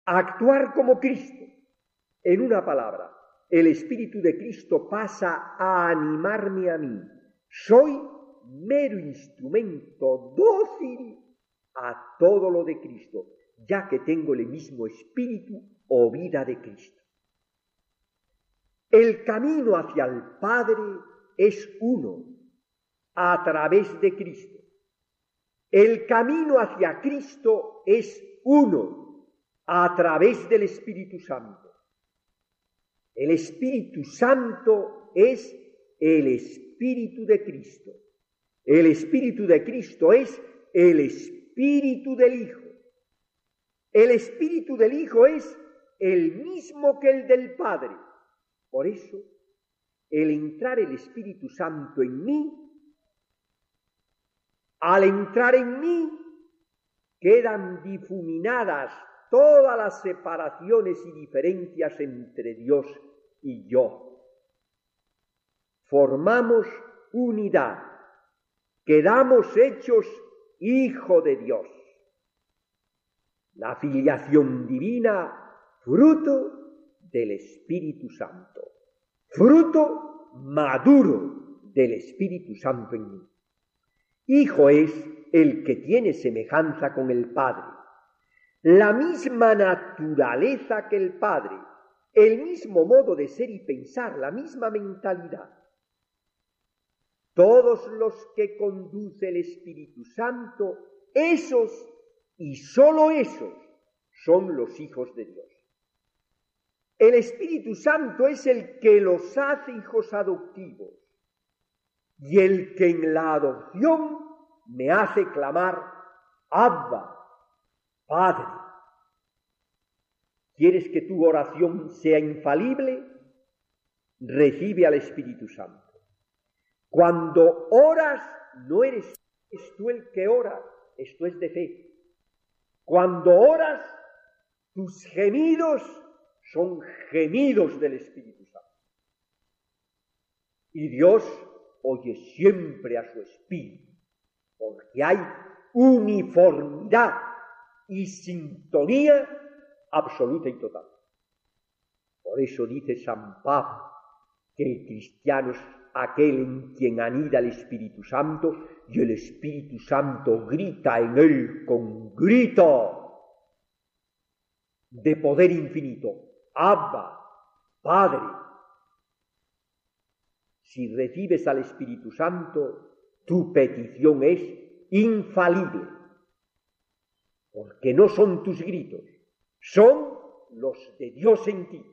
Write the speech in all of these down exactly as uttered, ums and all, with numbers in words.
actuar como Cristo. En una palabra, el Espíritu de Cristo pasa a animarme a mí. Soy mero instrumento dócil a todo lo de Cristo, ya que tengo el mismo espíritu o vida de Cristo. El camino hacia el Padre es uno, a través de Cristo. El camino hacia Cristo es uno, a través del Espíritu Santo. El Espíritu Santo es el Espíritu de Cristo. El Espíritu de Cristo es el Espíritu del Hijo. El Espíritu del Hijo es el mismo que el del Padre. Por eso, el entrar el Espíritu Santo en mí, al entrar en mí, quedan difuminadas todas las separaciones y diferencias entre Dios y yo. Formamos unidad, quedamos hechos hijo de Dios. La filiación divina, fruto del Espíritu Santo, fruto maduro del Espíritu Santo en mí. Hijo es el que tiene semejanza con el Padre, la misma naturaleza que el Padre, el mismo modo de ser y pensar, la misma mentalidad. Todos los que conduce el Espíritu Santo, esos y sólo esos son los hijos de Dios. El Espíritu Santo es el que los hace hijos adoptivos y el que en la adopción me hace clamar, Abba, Padre. ¿Quieres que tu oración sea infalible? Recibe al Espíritu Santo. Cuando oras, no eres tú el que ora, esto es de fe. Cuando oras, tus gemidos son gemidos del Espíritu Santo. Y Dios oye siempre a su Espíritu, porque hay uniformidad y sintonía absoluta y total. Por eso dice San Pablo que el cristiano es aquel en quien anida el Espíritu Santo y el Espíritu Santo grita en él con grito de poder infinito, Abba, Padre. Si recibes al Espíritu Santo, tu petición es infalible, porque no son tus gritos, son los de Dios en ti.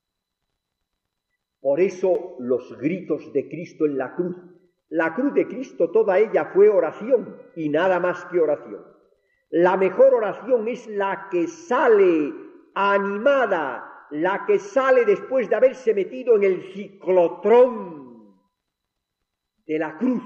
Por eso los gritos de Cristo en la cruz, la cruz de Cristo toda ella fue oración y nada más que oración. La mejor oración es la que sale animada, la que sale después de haberse metido en el ciclotrón de la cruz.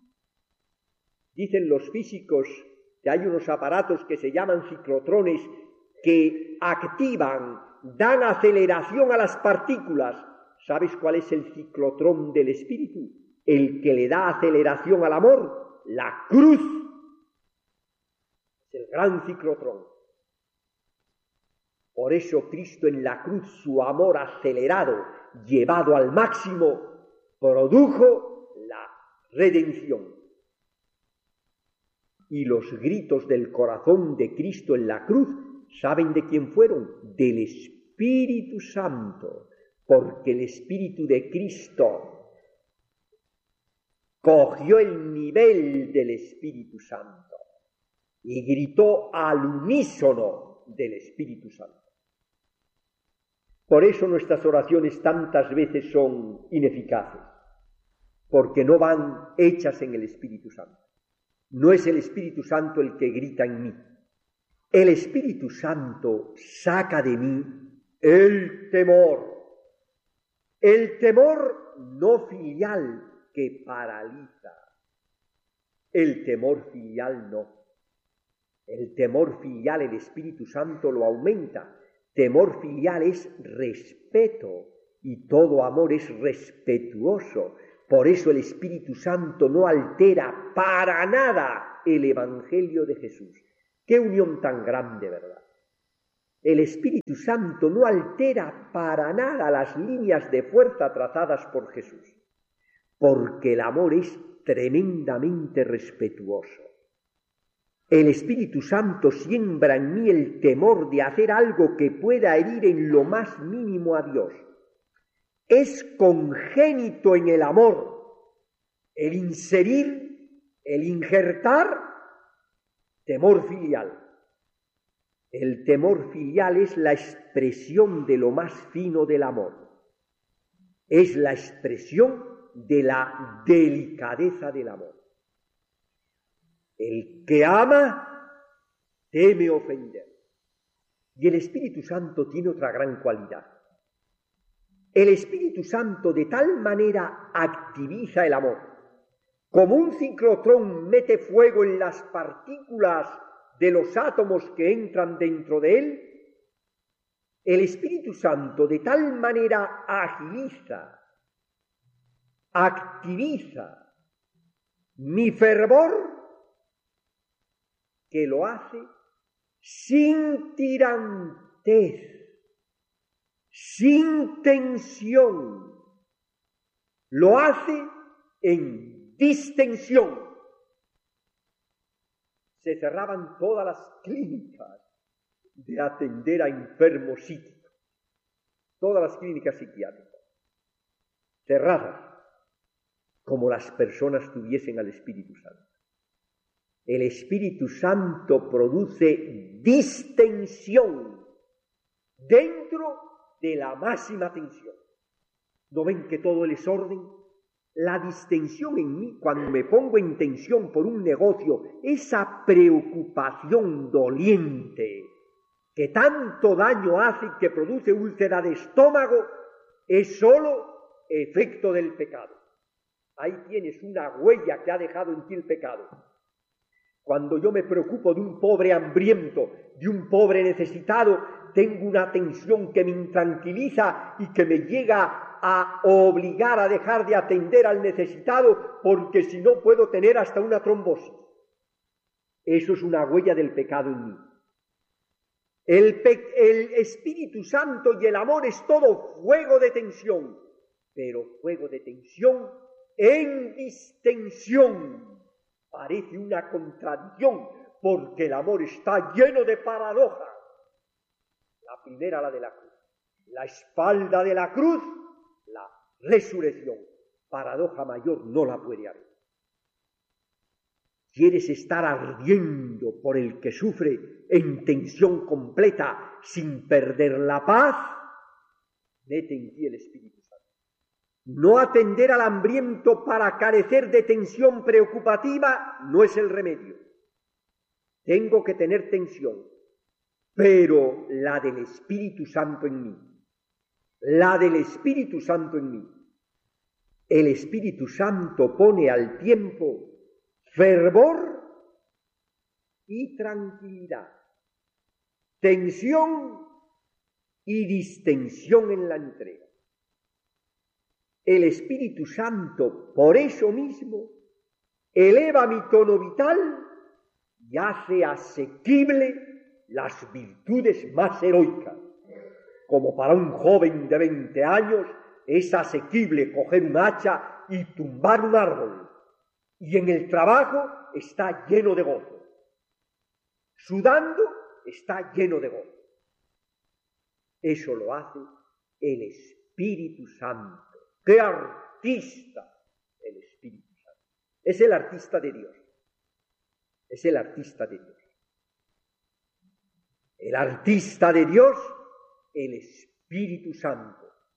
Dicen los físicos que hay unos aparatos que se llaman ciclotrones que activan, dan aceleración a las partículas. ¿Sabes cuál es el ciclotrón del espíritu? El que le da aceleración al amor, la cruz. Es el gran ciclotrón. Por eso Cristo en la cruz, su amor acelerado, llevado al máximo, produjo la redención. Y los gritos del corazón de Cristo en la cruz, ¿saben de quién fueron? Del Espíritu Santo. Porque el Espíritu de Cristo cogió el nivel del Espíritu Santo y gritó al unísono del Espíritu Santo. Por eso nuestras oraciones tantas veces son ineficaces, porque no van hechas en el Espíritu Santo. No es el Espíritu Santo el que grita en mí. El Espíritu Santo saca de mí el temor. El temor no filial que paraliza. El temor filial no. El temor filial el Espíritu Santo lo aumenta. Temor filial es respeto y todo amor es respetuoso. Por eso el Espíritu Santo no altera para nada el Evangelio de Jesús. ¡Qué unión tan grande, verdad! El Espíritu Santo no altera para nada las líneas de fuerza trazadas por Jesús, porque el amor es tremendamente respetuoso. El Espíritu Santo siembra en mí el temor de hacer algo que pueda herir en lo más mínimo a Dios. Es congénito en el amor el inserir, el injertar temor filial. El temor filial es la expresión de lo más fino del amor. Es la expresión de la delicadeza del amor. El que ama teme ofender. Y el Espíritu Santo tiene otra gran cualidad. El Espíritu Santo de tal manera activiza el amor. Como un ciclotrón mete fuego en las partículas de los átomos que entran dentro de él, el Espíritu Santo de tal manera agiliza, activiza mi fervor, que lo hace sin tirantez, sin tensión, lo hace en distensión. Se cerraban todas las clínicas de atender a enfermos psíquicos, todas las clínicas psiquiátricas, cerradas, como las personas tuviesen al Espíritu Santo. El Espíritu Santo produce distensión dentro de la máxima tensión. ¿No ven que todo es orden? La distensión en mí, cuando me pongo en tensión por un negocio, esa preocupación doliente que tanto daño hace y que produce úlcera de estómago, es sólo efecto del pecado. Ahí tienes una huella que ha dejado en ti el pecado. Cuando yo me preocupo de un pobre hambriento, de un pobre necesitado, tengo una tensión que me intranquiliza y que me llega a obligar a dejar de atender al necesitado, porque si no puedo tener hasta una trombosis. Eso es una huella del pecado en mí. El, pe- el Espíritu Santo y el amor es todo fuego de tensión, pero fuego de tensión en distensión. Parece una contradicción, porque el amor está lleno de paradojas. La primera, la de la cruz. La espalda de la cruz, la resurrección. Paradoja mayor no la puede haber. ¿Quieres estar ardiendo por el que sufre en tensión completa sin perder la paz? Mete en ti el Espíritu Santo. No atender al hambriento para carecer de tensión preocupativa no es el remedio. Tengo que tener tensión, pero la del Espíritu Santo en mí. La del Espíritu Santo en mí. El Espíritu Santo pone al tiempo fervor y tranquilidad, tensión y distensión en la entrega. El Espíritu Santo, por eso mismo, eleva mi tono vital y hace asequible las virtudes más heroicas. Como para un joven de veinte años es asequible coger un hacha y tumbar un árbol, y en el trabajo está lleno de gozo. Sudando está lleno de gozo. Eso lo hace el Espíritu Santo. ¡Qué artista el Espíritu Santo! Es el artista de Dios. Es el artista de Dios. El artista de Dios, el Espíritu Santo.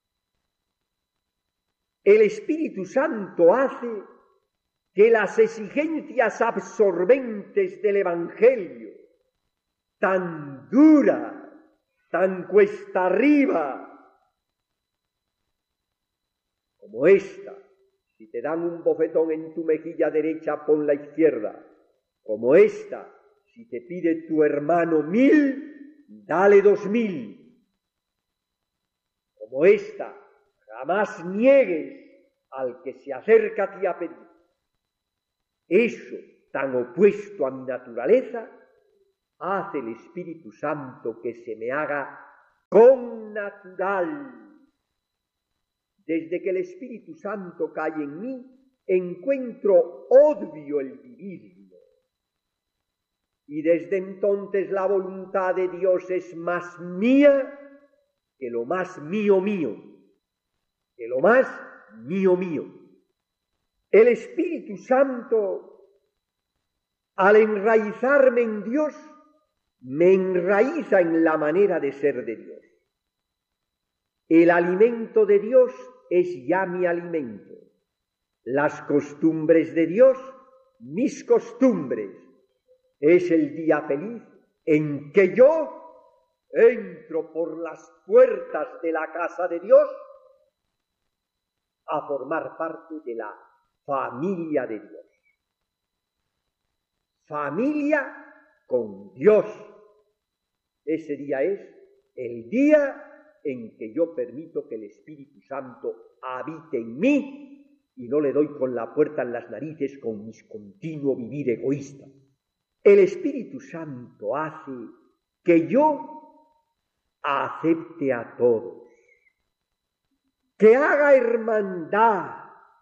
El Espíritu Santo hace que las exigencias absorbentes del Evangelio, tan dura, tan cuesta arriba, como esta, si te dan un bofetón en tu mejilla derecha, pon la izquierda, como esta, si te pide tu hermano mil, dale dos mil, como esta, jamás niegues al que se acerca a ti a pedir. Eso tan opuesto a mi naturaleza hace el Espíritu Santo que se me haga connatural. Desde que el Espíritu Santo cae en mí, encuentro obvio el vivirlo. Y desde entonces la voluntad de Dios es más mía que lo más mío mío, que lo más mío mío. El Espíritu Santo, al enraizarme en Dios, me enraiza en la manera de ser de Dios. El alimento de Dios es ya mi alimento. Las costumbres de Dios, mis costumbres. Es el día feliz en que yo entro por las puertas de la casa de Dios a formar parte de la familia de Dios. Familia con Dios. Ese día es el día en que yo permito que el Espíritu Santo habite en mí y no le doy con la puerta en las narices con mi continuo vivir egoísta. El Espíritu Santo hace que yo acepte a todos, que haga hermandad,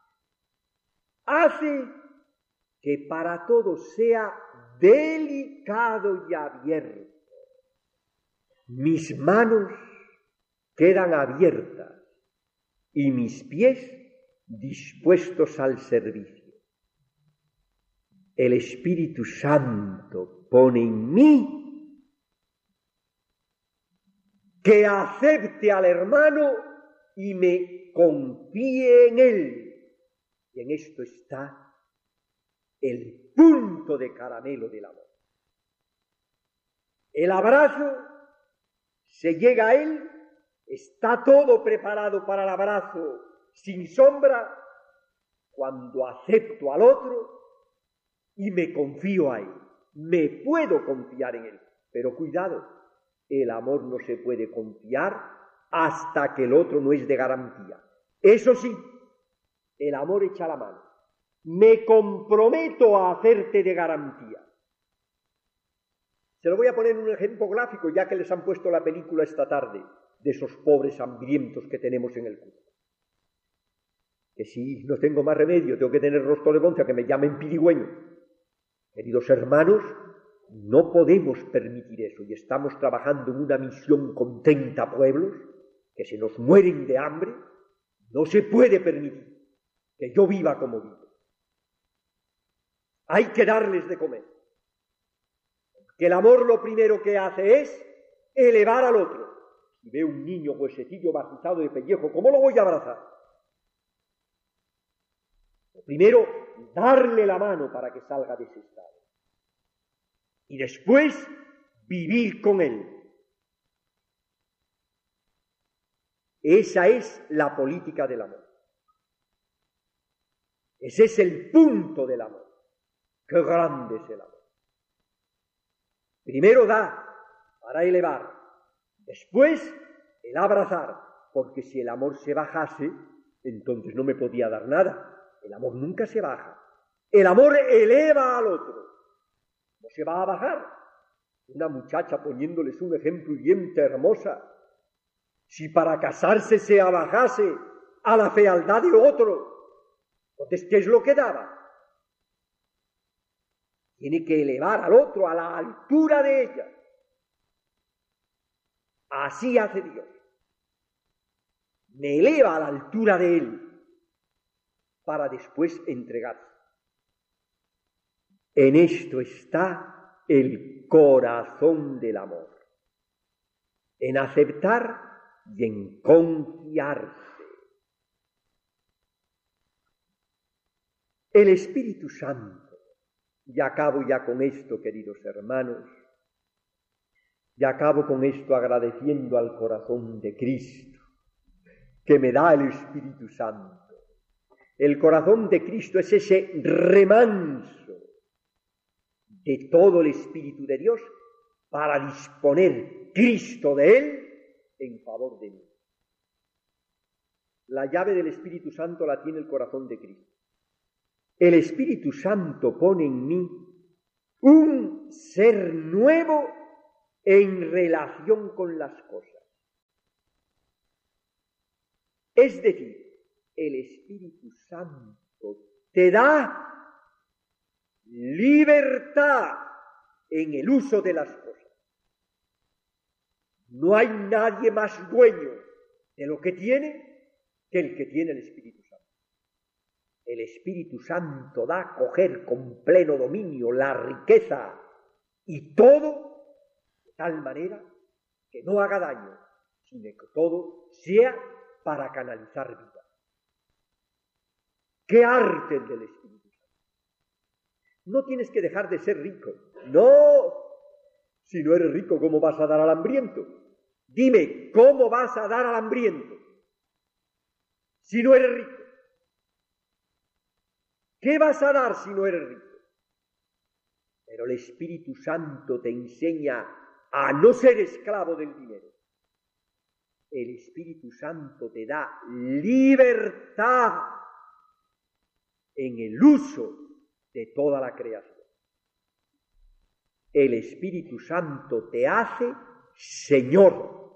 hace que para todos sea delicado y abierto. Mis manos quedan abiertas y mis pies dispuestos al servicio. El Espíritu Santo pone en mí que acepte al hermano y me confíe en él. Y en esto está el punto de caramelo del amor. El abrazo, se llega a él, está todo preparado para el abrazo sin sombra cuando acepto al otro y me confío a él. Me puedo confiar en él, pero cuidado, el amor no se puede confiar hasta que el otro no es de garantía. Eso sí, el amor echa la mano. Me comprometo a hacerte de garantía. Se lo voy a poner en un ejemplo gráfico, ya que les han puesto la película esta tarde de esos pobres hambrientos que tenemos en el Cusco. Que si no tengo más remedio, tengo que tener rostro de bonza, que me llamen pirigüeño. Queridos hermanos, no podemos permitir eso y estamos trabajando en una misión con treinta pueblos que se nos mueren de hambre. No se puede permitir que yo viva como vivo. Hay que darles de comer. Que el amor lo primero que hace es elevar al otro. Si veo un niño huesecillo barrizado de pellejo, ¿cómo lo voy a abrazar? Primero, darle la mano para que salga de ese estado. Y después, vivir con él. Esa es la política del amor. Ese es el punto del amor. ¡Qué grande es el amor! Primero da para elevar, después el abrazar, porque si el amor se bajase, entonces no me podía dar nada. El amor nunca se baja. El amor eleva al otro. No se va a bajar. Una muchacha poniéndoles un ejemplo bien hermosa. Si para casarse se abajase a la fealdad de otro, entonces ¿qué es lo que daba? Tiene que elevar al otro a la altura de ella. Así hace Dios. Me eleva a la altura de él para después entregarse. En esto está el corazón del amor. En aceptar y en confiarse. El Espíritu Santo, y acabo ya con esto, queridos hermanos, y acabo con esto agradeciendo al corazón de Cristo, que me da el Espíritu Santo. El corazón de Cristo es ese remanso de todo el Espíritu de Dios para disponer Cristo de Él en favor de mí. La llave del Espíritu Santo la tiene el corazón de Cristo. El Espíritu Santo pone en mí un ser nuevo en relación con las cosas. Es decir, el Espíritu Santo te da libertad en el uso de las cosas. No hay nadie más dueño de lo que tiene que el que tiene el Espíritu Santo. El Espíritu Santo da a coger con pleno dominio la riqueza y todo de tal manera que no haga daño, sino que todo sea para canalizar vida. ¡Qué arte el del Espíritu Santo! No tienes que dejar de ser rico. No. Si no eres rico, ¿cómo vas a dar al hambriento? Dime, ¿cómo vas a dar al hambriento si no eres rico? ¿Qué vas a dar si no eres rico? Pero el Espíritu Santo te enseña a no ser esclavo del dinero. El Espíritu Santo te da libertad en el uso de toda la creación. El Espíritu Santo te hace Señor.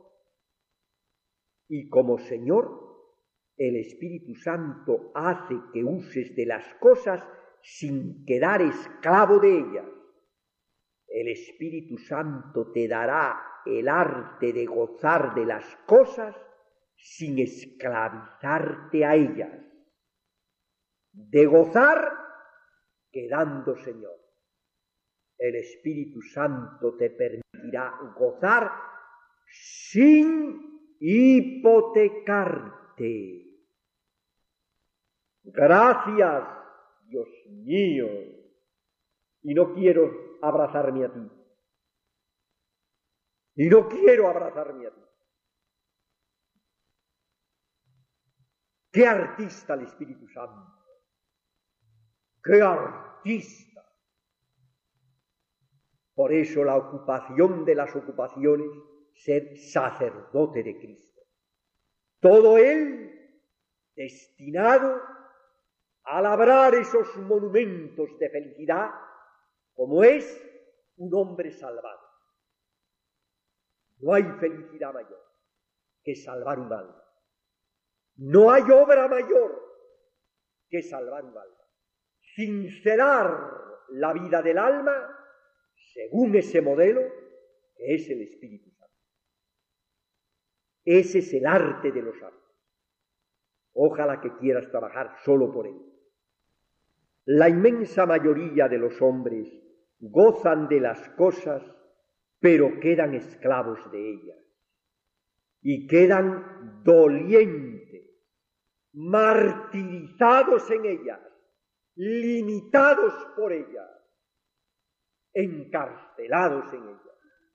Y como Señor, el Espíritu Santo hace que uses de las cosas sin quedar esclavo de ellas. El Espíritu Santo te dará el arte de gozar de las cosas sin esclavizarte a ellas. De gozar quedando Señor. El Espíritu Santo te permitirá gozar sin hipotecarte. Gracias, Dios mío. Y no quiero abrazarme a ti. Y no quiero abrazarme a ti. ¡Qué artista el Espíritu Santo! ¡Qué artista! Por eso la ocupación de las ocupaciones, ser sacerdote de Cristo. Todo él destinado a labrar esos monumentos de felicidad, como es un hombre salvado. No hay felicidad mayor que salvar un alma. No hay obra mayor que salvar un alma. Cincelar la vida del alma según ese modelo que es el Espíritu Santo. Ese es el arte de los artes. Ojalá que quieras trabajar solo por él. La inmensa mayoría de los hombres gozan de las cosas, pero quedan esclavos de ellas. Y quedan dolientes, martirizados en ellas, limitados por ellas, encarcelados en ellas.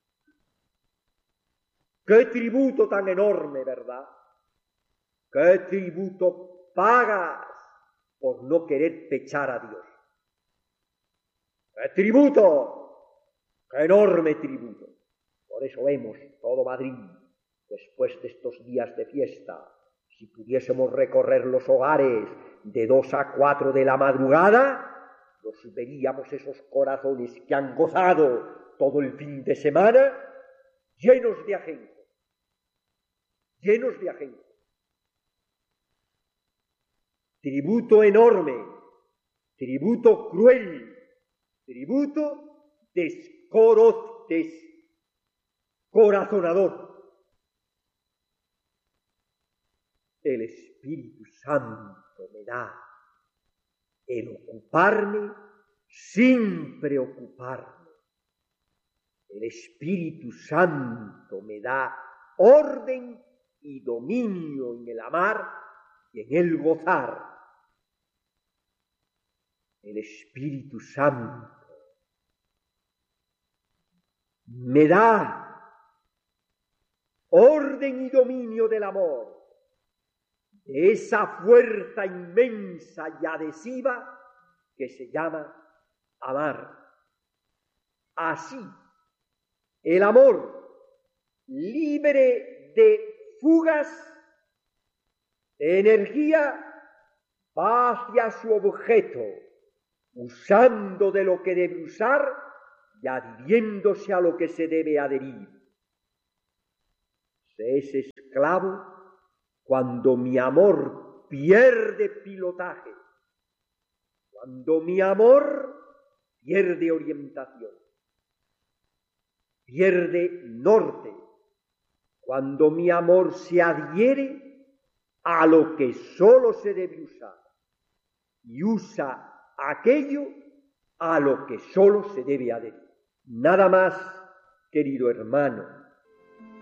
¡Qué tributo tan enorme, verdad! ¡Qué tributo pagas por no querer pechar a Dios! ¡Qué tributo! ¡Qué enorme tributo! Por eso vemos todo Madrid, después de estos días de fiesta, si pudiésemos recorrer los hogares de dos a cuatro de la madrugada, los veríamos esos corazones que han gozado todo el fin de semana, llenos de ajenco, llenos de ajenco. Tributo enorme, tributo cruel, tributo descoro, descorazonador. El Espíritu Santo me da el ocuparme sin preocuparme. El Espíritu Santo me da orden y dominio en el amar y en el gozar. El Espíritu Santo me da orden y dominio del amor, de esa fuerza inmensa y adhesiva que se llama amar. Así, el amor libre de fugas de energía va hacia su objeto, usando de lo que debe usar y adhiriéndose a lo que se debe adherir. Se es esclavo cuando mi amor pierde pilotaje, cuando mi amor pierde orientación, pierde norte, cuando mi amor se adhiere a lo que sólo se debe usar y usa aquello a lo que sólo se debe adherir. Nada más, querido hermano,